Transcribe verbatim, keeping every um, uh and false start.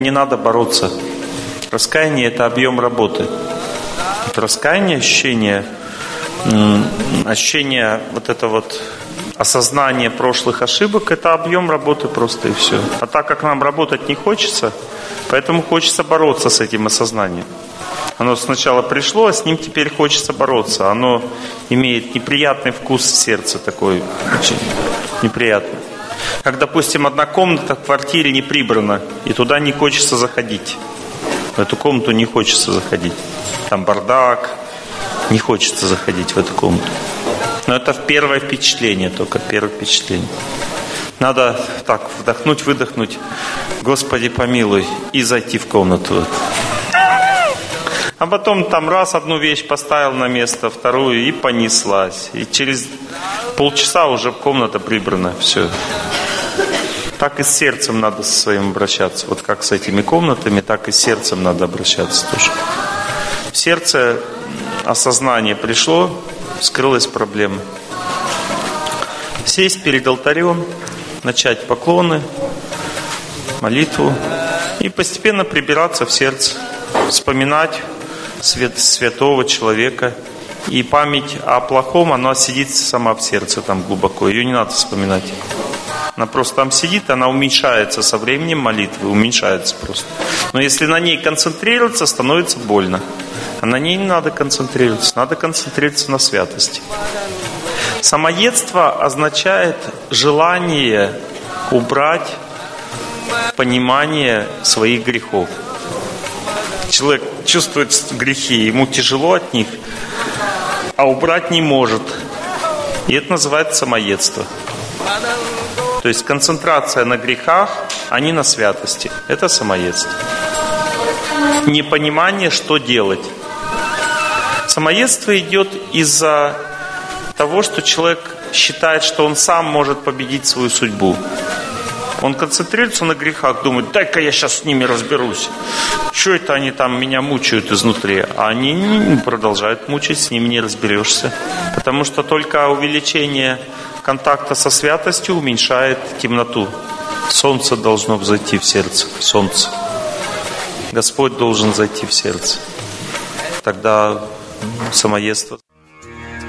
Не надо бороться. Раскаяние – это объем работы. Вот раскаяние, ощущение, ощущение вот это вот осознание прошлых ошибок – это объем работы просто и все. А так как нам работать не хочется, поэтому хочется бороться с этим осознанием. Оно сначала пришло, а с ним теперь хочется бороться. Оно имеет неприятный вкус в сердце, такой очень неприятный. Как, допустим, одна комната в квартире не прибрана, и туда не хочется заходить. В эту комнату не хочется заходить. Там бардак, не хочется заходить в эту комнату. Но это первое впечатление только, первое впечатление. Надо так вдохнуть, выдохнуть, Господи помилуй, и зайти в комнату. А потом там раз одну вещь поставил на место, вторую, и понеслась. И через полчаса уже комната прибрана, все. Так и с сердцем надо со своим обращаться. Вот как с этими комнатами, так и с сердцем надо обращаться тоже. В сердце осознание пришло, скрылась проблема. Сесть перед алтарем, начать поклоны, молитву и постепенно прибираться в сердце, вспоминать свят, святого человека. И память о плохом, она сидит сама в сердце там глубоко, ее не надо вспоминать. Она просто там сидит, она уменьшается со временем молитвы, уменьшается просто. Но если на ней концентрироваться, становится больно. А на ней не надо концентрироваться, надо концентрироваться на святости. Самоедство означает желание убрать понимание своих грехов. Человек чувствует грехи, ему тяжело от них, а убрать не может. И это называется самоедство. То есть концентрация на грехах, а не на святости. Это самоедство. Непонимание, что делать. Самоедство идет из-за того, что человек считает, что он сам может победить свою судьбу. Он концентрируется на грехах, думает, дай-ка я сейчас с ними разберусь. Что это они там меня мучают изнутри? А они продолжают мучить, с ними не разберешься. Потому что только увеличение контакта со святостью уменьшает темноту. Солнце должно взойти в сердце. Солнце. Господь должен зайти в сердце. Тогда самоедство.